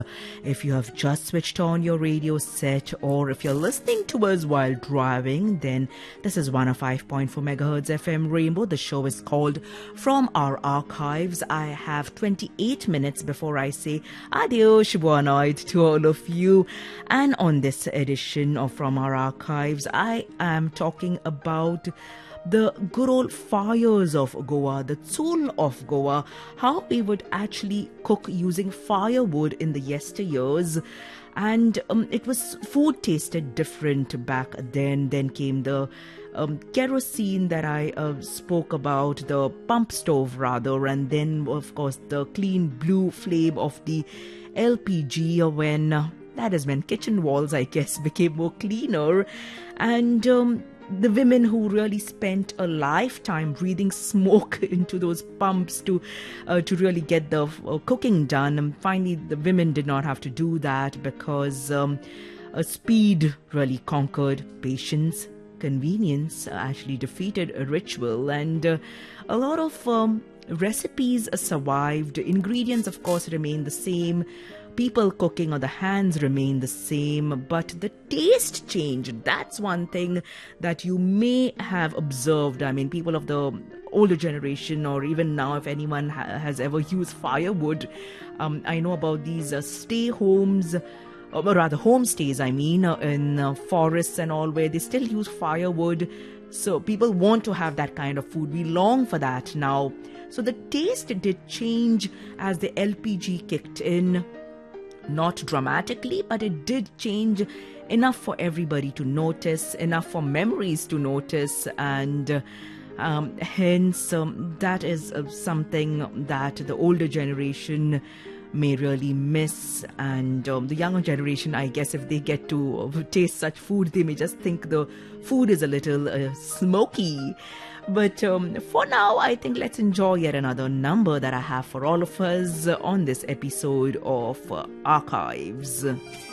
If you have just switched on your radio set, or if you're listening to us while driving, then this is 105.4 megahertz FM Rainbow. The show is called From Our Archives. I have 28 minutes before I say adios, buona noite to all of you. And on this edition of From Our Archives, I am talking about the good old fires of Goa, the chul of Goa, how we would actually cook using firewood in the yesteryears. And food tasted different back then. Then came the kerosene that I spoke about, the pump stove rather, and then of course the clean blue flame of the LPG that is when kitchen walls, I guess, became more cleaner. And the women who really spent a lifetime breathing smoke into those pumps to really get the cooking done. And finally, the women did not have to do that because speed really conquered patience. Convenience actually defeated a ritual, and a lot of recipes survived. Ingredients, of course, remain the same. People cooking or the hands remain the same, but the taste changed. That's one thing that you may have observed. I mean, people of the older generation, or even now, if anyone has ever used firewood, I know about these stay homes, or rather homestays, in forests and all, where they still use firewood. So people want to have that kind of food. We long for that now. So the taste did change as the LPG kicked in. Not dramatically, but it did change enough for everybody to notice, enough for memories to notice, and hence that is something that the older generation may really miss. And the younger generation, I guess, if they get to taste such food, they may just think the food is a little smoky. But for now, I think let's enjoy yet another number that I have for all of us on this episode of Archives.